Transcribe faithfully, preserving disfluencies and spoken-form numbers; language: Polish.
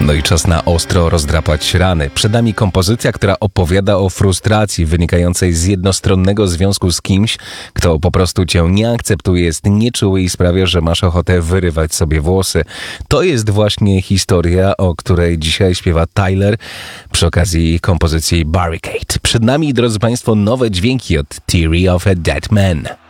No i czas na ostro rozdrapać rany. Przed nami kompozycja, która opowiada o frustracji wynikającej z jednostronnego związku z kimś, kto po prostu cię nie akceptuje, jest nieczuły i sprawia, że masz ochotę wyrywać sobie włosy. To jest właśnie historia, o której dzisiaj śpiewa Tyler przy okazji kompozycji Barricade. Przed nami, drodzy Państwo, nowe dźwięki od Theory of a Dead Man.